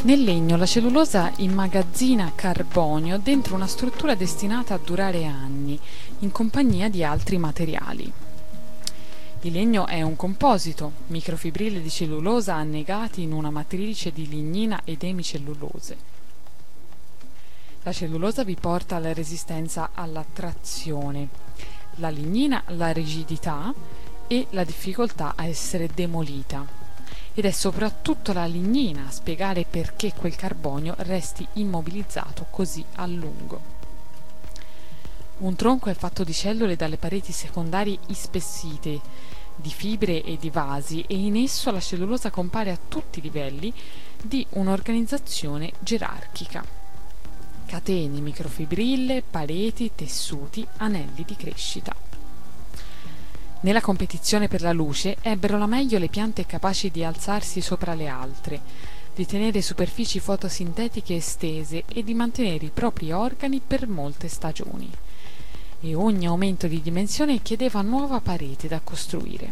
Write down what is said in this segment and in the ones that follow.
Nel legno la cellulosa immagazzina carbonio dentro una struttura destinata a durare anni, in compagnia di altri materiali. Il legno è un composito, microfibrilli di cellulosa annegati in una matrice di lignina ed emicellulose. La cellulosa vi porta la resistenza alla trazione, la lignina la rigidità e la difficoltà a essere demolita. Ed è soprattutto la lignina a spiegare perché quel carbonio resti immobilizzato così a lungo. Un tronco è fatto di cellule dalle pareti secondarie ispessite, di fibre e di vasi, e in esso la cellulosa compare a tutti i livelli di un'organizzazione gerarchica. Catene, microfibrille, pareti, tessuti, anelli di crescita. Nella competizione per la luce ebbero la meglio le piante capaci di alzarsi sopra le altre, di tenere superfici fotosintetiche estese e di mantenere i propri organi per molte stagioni. E ogni aumento di dimensione chiedeva nuova parete da costruire.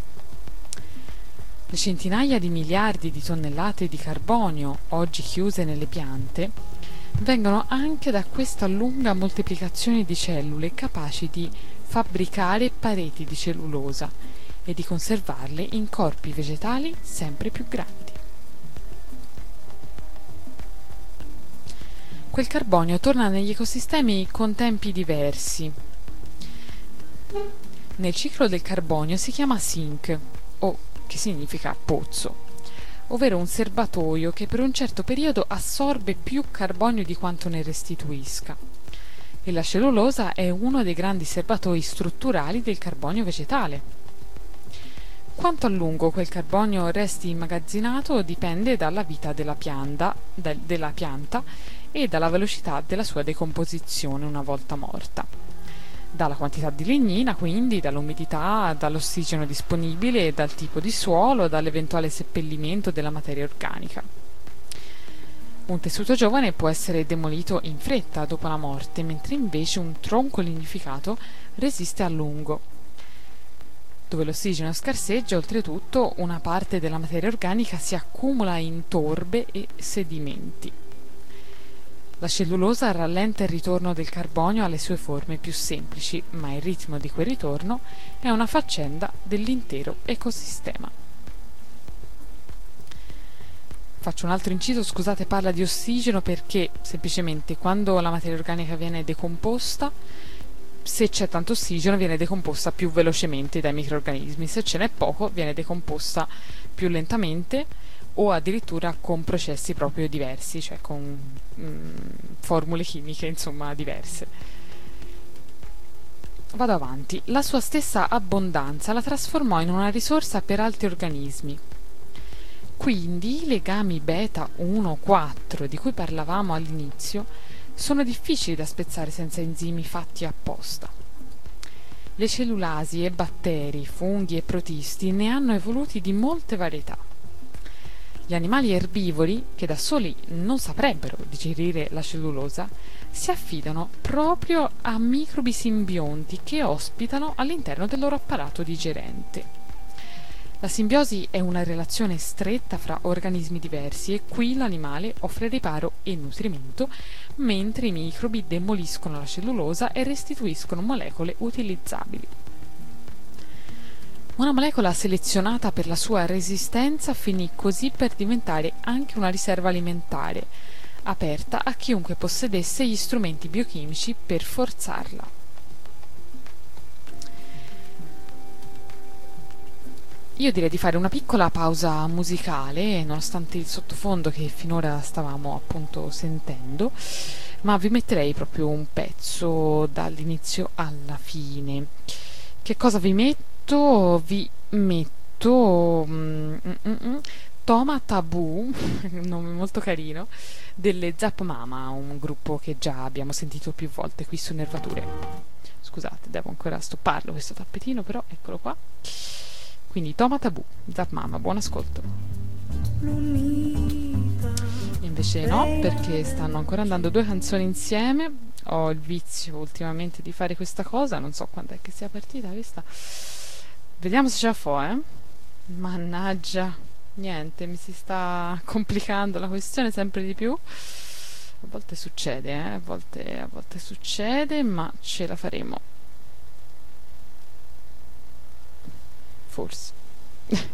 Le centinaia di miliardi di tonnellate di carbonio, oggi chiuse nelle piante, vengono anche da questa lunga moltiplicazione di cellule capaci di fabbricare pareti di cellulosa e di conservarle in corpi vegetali sempre più grandi. Quel carbonio torna negli ecosistemi con tempi diversi. Nel ciclo del carbonio si chiama sink, o che significa pozzo, ovvero un serbatoio che per un certo periodo assorbe più carbonio di quanto ne restituisca. E la cellulosa è uno dei grandi serbatoi strutturali del carbonio vegetale. Quanto a lungo quel carbonio resti immagazzinato dipende dalla vita della pianta e dalla velocità della sua decomposizione una volta morta. Dalla quantità di lignina, quindi, dall'umidità, dall'ossigeno disponibile, dal tipo di suolo, dall'eventuale seppellimento della materia organica. Un tessuto giovane può essere demolito in fretta dopo la morte, mentre invece un tronco lignificato resiste a lungo. Dove l'ossigeno scarseggia, oltretutto, una parte della materia organica si accumula in torbe e sedimenti. La cellulosa rallenta il ritorno del carbonio alle sue forme più semplici, ma il ritmo di quel ritorno è una faccenda dell'intero ecosistema. Faccio un altro inciso, scusate, parla di ossigeno perché semplicemente quando la materia organica viene decomposta, se c'è tanto ossigeno viene decomposta più velocemente dai microrganismi, se ce n'è poco viene decomposta più lentamente o addirittura con processi proprio diversi, cioè con formule chimiche insomma diverse. Vado avanti. La sua stessa abbondanza la trasformò in una risorsa per altri organismi. Quindi i legami beta 1-4 di cui parlavamo all'inizio sono difficili da spezzare senza enzimi fatti apposta. Le cellulasi e batteri, funghi e protisti ne hanno evoluti di molte varietà. Gli animali erbivori, che da soli non saprebbero digerire la cellulosa, si affidano proprio a microbi simbionti che ospitano all'interno del loro apparato digerente. La simbiosi è una relazione stretta fra organismi diversi e qui l'animale offre riparo e nutrimento, mentre i microbi demoliscono la cellulosa e restituiscono molecole utilizzabili. Una molecola selezionata per la sua resistenza finì così per diventare anche una riserva alimentare, aperta a chiunque possedesse gli strumenti biochimici per forzarla. Io direi di fare una piccola pausa musicale, nonostante il sottofondo che finora stavamo appunto sentendo, ma vi metterei proprio un pezzo dall'inizio alla fine. Che cosa vi metto? Vi metto Toma Tabù, un nome molto carino, delle Zap Mama, un gruppo che già abbiamo sentito più volte qui su Nervature. Scusate, devo ancora stopparlo questo tappetino, però eccolo qua. Quindi Toma Tabù, Zap Mama, buon ascolto. Invece no, perché stanno ancora andando due canzoni insieme. Ho il vizio ultimamente di fare questa cosa, non so quando è che sia partita questa. Vediamo se ce la fa, Mannaggia. Niente, mi si sta complicando la questione sempre di più. A volte succede, a volte succede, ma ce la faremo. Forse.